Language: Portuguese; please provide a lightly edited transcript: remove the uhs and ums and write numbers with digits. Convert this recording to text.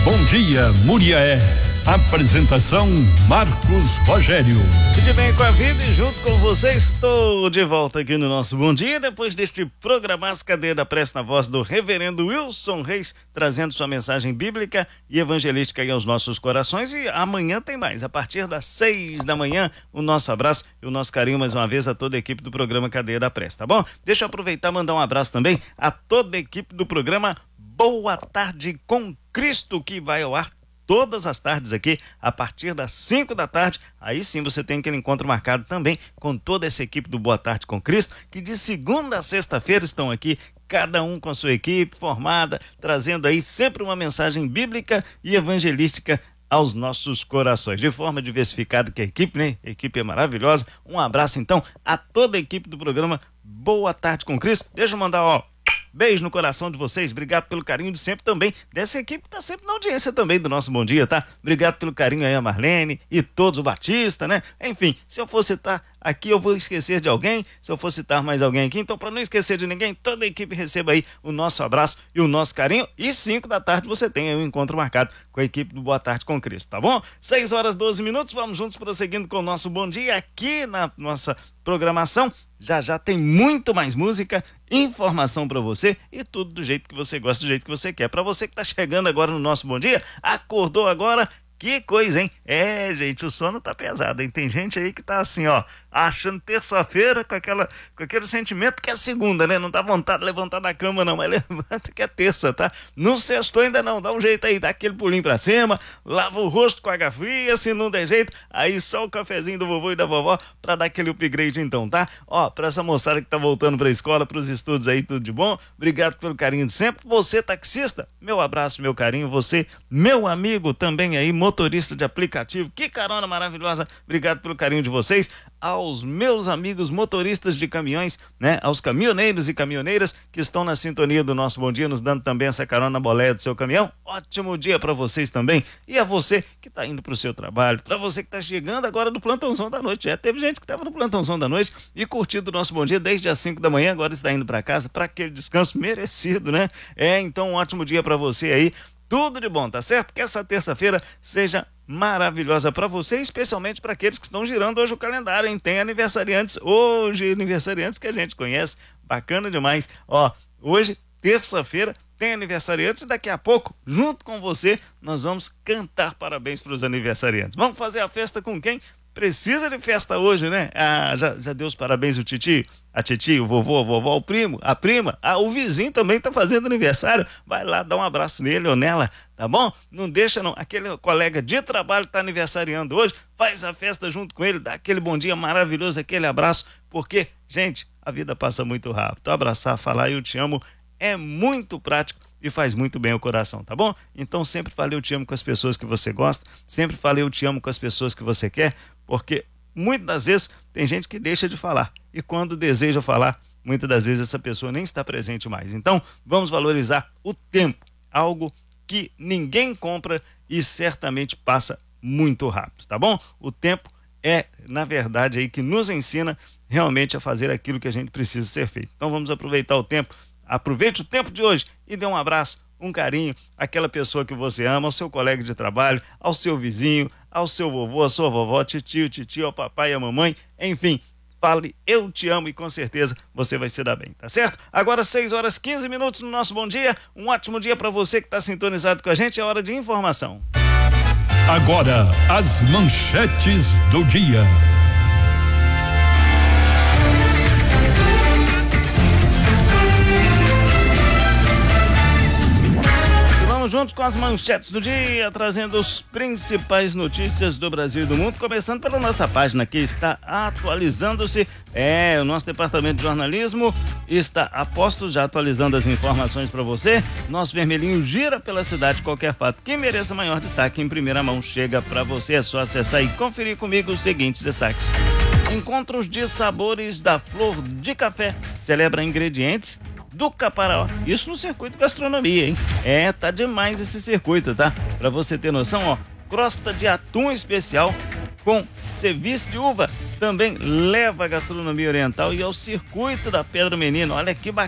Bom dia, Muriaé. Apresentação Marcos Rogério. Tudo bem com a vida e junto com você estou de volta aqui no nosso Bom Dia, depois deste programaço Cadeia da Prece na voz do reverendo Wilson Reis, trazendo sua mensagem bíblica e evangelística aí aos nossos corações. E amanhã tem mais, a partir das 6 da manhã, o nosso abraço e o nosso carinho mais uma vez a toda a equipe do programa Cadeia da Prece, tá bom? Deixa eu aproveitar e mandar um abraço também a toda a equipe do programa Boa Tarde com Cristo, que vai ao ar todas as tardes aqui, a partir das 5 da tarde, aí sim você tem aquele encontro marcado também com toda essa equipe do Boa Tarde com Cristo, que de segunda a sexta-feira estão aqui, cada um com a sua equipe formada, trazendo aí sempre uma mensagem bíblica e evangelística aos nossos corações, de forma diversificada que a equipe, né? A equipe é maravilhosa. Um abraço então a toda a equipe do programa Boa Tarde com Cristo. Deixa eu mandar, beijo no coração de vocês, obrigado pelo carinho de sempre também, dessa equipe que tá sempre na audiência também do nosso Bom Dia, tá? Obrigado pelo carinho aí a Marlene e todos, o Batista, né? Enfim, se eu for citar aqui eu vou esquecer de alguém, se eu for citar mais alguém aqui, então para não esquecer de ninguém, toda a equipe receba aí o nosso abraço e o nosso carinho, e 5 da tarde você tem aí um encontro marcado com a equipe do Boa Tarde com Cristo, tá bom? 6 horas 12 minutos, vamos juntos prosseguindo com o nosso Bom Dia aqui na nossa programação. Já tem muito mais música, informação para você e tudo do jeito que você gosta, do jeito que você quer. Para você que tá chegando agora no nosso Bom Dia, acordou agora, que coisa, hein? Gente, o sono tá pesado, hein? Tem gente aí que tá assim, achando terça-feira com aquele sentimento que é segunda, né? Não dá vontade de levantar da cama não, mas levanta que é terça, tá? Não sextou ainda não, dá um jeito aí, dá aquele pulinho pra cima, lava o rosto com água fria, se não der jeito, aí só o cafezinho do vovô e da vovó pra dar aquele upgrade então, tá? Pra essa moçada que tá voltando pra escola, pros estudos aí, tudo de bom, obrigado pelo carinho de sempre. Você taxista, meu abraço, meu carinho, você, meu amigo também aí, motorista de aplicativo, que carona maravilhosa, obrigado pelo carinho de vocês. Aos meus amigos motoristas de caminhões, né? Aos caminhoneiros e caminhoneiras que estão na sintonia do nosso Bom Dia, nos dando também essa carona boleia do seu caminhão, ótimo dia para vocês também. E a você que tá indo pro seu trabalho, para você que tá chegando agora do plantãozão da noite, teve gente que tava no plantãozão da noite e curtindo o nosso Bom Dia desde as 5 da manhã, agora está indo para casa para aquele descanso merecido, né? Então um ótimo dia para você aí, tudo de bom, tá certo? Que essa terça-feira seja maravilhosa para você, especialmente para aqueles que estão girando hoje o calendário, hein? Tem aniversariantes hoje, aniversariantes que a gente conhece, bacana demais. Hoje, terça-feira, tem aniversariantes e daqui a pouco, junto com você, nós vamos cantar parabéns para os aniversariantes. Vamos fazer a festa com quem precisa de festa hoje, né? Já deu os parabéns o titio, a titia, o vovô, a vovó, o primo, a prima, o vizinho também tá fazendo aniversário, vai lá, dá um abraço nele ou nela, tá bom? Não deixa não, aquele colega de trabalho tá aniversariando hoje, faz a festa junto com ele, dá aquele bom dia maravilhoso, aquele abraço, porque, gente, a vida passa muito rápido, abraçar, falar eu te amo é muito prático e faz muito bem ao coração, tá bom? Então sempre fale eu te amo com as pessoas que você gosta, sempre fale eu te amo com as pessoas que você quer, porque muitas das vezes tem gente que deixa de falar e quando deseja falar, muitas das vezes essa pessoa nem está presente mais. Então vamos valorizar o tempo, algo que ninguém compra e certamente passa muito rápido, tá bom? O tempo é, na verdade, aí que nos ensina realmente a fazer aquilo que a gente precisa ser feito. Então vamos aproveitar o tempo, aproveite o tempo de hoje e dê um abraço, um carinho àquela pessoa que você ama, ao seu colega de trabalho, ao seu vizinho, ao seu vovô, à sua vovó, titio, ao papai e a mamãe, enfim, fale eu te amo e com certeza você vai se dar bem, tá certo? Agora 6 horas 15 minutos no nosso Bom Dia, um ótimo dia para você que está sintonizado com a gente, é hora de informação. Agora, as manchetes do dia. Junto com as manchetes do dia, trazendo as principais notícias do Brasil e do mundo, começando pela nossa página que está atualizando-se. O nosso departamento de jornalismo está a postos, já atualizando as informações para você. Nosso vermelhinho gira pela cidade, qualquer fato que mereça maior destaque em primeira mão chega para você. É só acessar e conferir comigo os seguintes destaques. Encontros de sabores da flor de café celebra ingredientes do Caparaó, isso no circuito gastronomia, hein? Tá demais esse circuito, tá? Pra você ter noção, crosta de atum especial com ceviche de uva também leva a gastronomia oriental e ao circuito da Pedra Menina. Olha que bacana.